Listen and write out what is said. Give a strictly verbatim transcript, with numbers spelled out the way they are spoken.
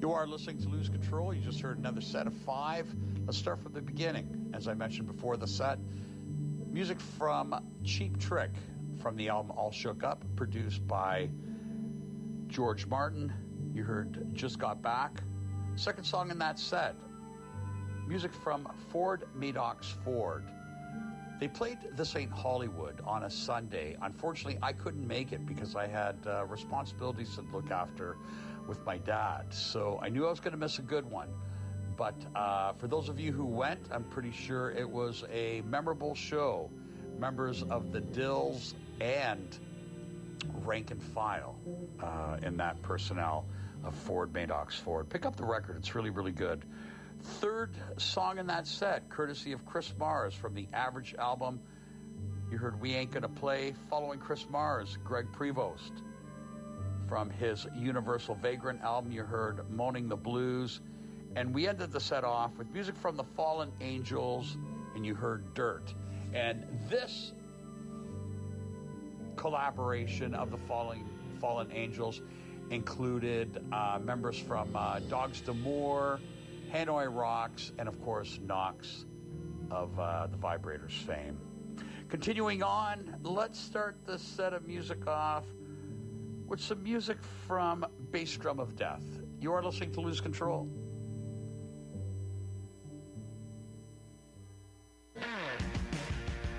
You are listening to Lose Control. You just heard another set of five. Let's start from the beginning. As I mentioned before the set, music from Cheap Trick from the album All Shook Up, produced by George Martin. You heard Just Got Back. Second song in that set, music from Ford Madox Ford. They played This Ain't Hollywood on a Sunday. Unfortunately, I couldn't make it because I had uh, responsibilities to look after with my dad. So I knew I was going to miss a good one. But uh, for those of you who went, I'm pretty sure it was a memorable show. Members of the Dills and Rank and File uh, in that personnel of Ford Madox Ford. Pick up the record. It's really, really good. Third song in that set, courtesy of Chris Mars from the Average album. You heard We Ain't Gonna Play. Following Chris Mars, Greg Prevost. From his Universal Vagrant album, you heard Moaning the Blues. And we ended the set off with music from the Fallen Angels, and you heard Dirt. And this collaboration of the Fallen, Fallen Angels included uh, members from uh, Dogs D'Amour, Hanoi Rocks, and of course Knox of uh, the Vibrators fame. Continuing on, let's start this set of music off with some music from Bass Drum of Death. You are listening to Lose Control.